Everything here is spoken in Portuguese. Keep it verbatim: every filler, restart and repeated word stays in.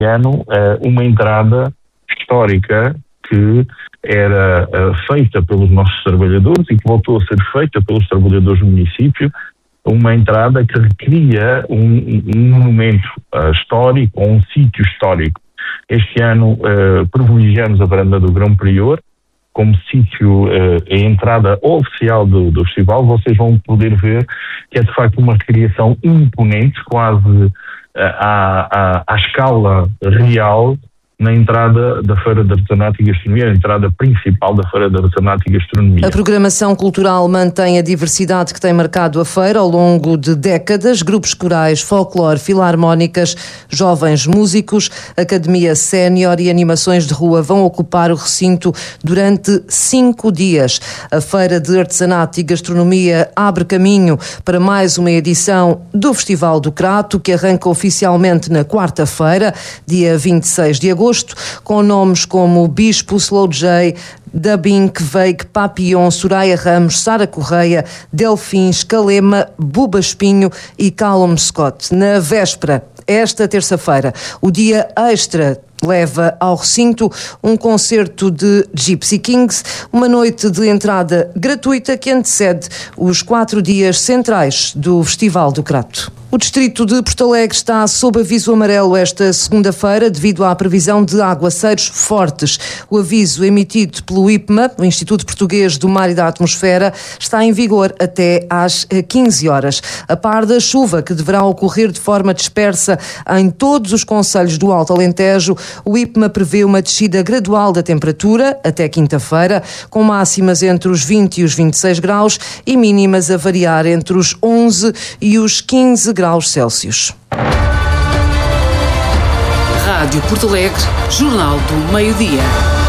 ano uma entrada histórica que era feita pelos nossos trabalhadores e que voltou a ser feita pelos trabalhadores do município, uma entrada que recria um, um monumento uh, histórico, ou um sítio histórico. Este ano uh, privilegiamos a Varanda do Grão Prior como sítio, uh, a entrada oficial do, do festival. Vocês vão poder ver que é de facto uma recriação imponente, quase uh, à, à, à escala real, na entrada da Feira de Artesanato e Gastronomia, a entrada principal da Feira de Artesanato e Gastronomia. A programação cultural mantém a diversidade que tem marcado a feira ao longo de décadas. Grupos corais, folclore, filarmónicas, jovens músicos, academia sénior e animações de rua vão ocupar o recinto durante cinco dias. A Feira de Artesanato e Gastronomia abre caminho para mais uma edição do Festival do Crato, que arranca oficialmente na quarta-feira, dia vinte e seis de agosto, com nomes como Bispo, Slow J, Dabink, Veik, Papillon, Soraya Ramos, Sara Correia, Delfins, Calema, Buba Espinho e Callum Scott. Na véspera, esta terça-feira, o dia extra leva ao recinto um concerto de Gypsy Kings, uma noite de entrada gratuita que antecede os quatro dias centrais do Festival do Crato. O distrito de Porto Alegre está sob aviso amarelo esta segunda-feira devido à previsão de aguaceiros fortes. O aviso emitido pelo I P M A, o Instituto Português do Mar e da Atmosfera, está em vigor até às quinze horas. A par da chuva que deverá ocorrer de forma dispersa em todos os concelhos do Alto Alentejo, o I P M A prevê uma descida gradual da temperatura até quinta-feira, com máximas entre os vinte e os vinte e seis graus e mínimas a variar entre os onze e os quinze graus Celsius. Rádio Porto Alegre, Jornal do Meio-Dia.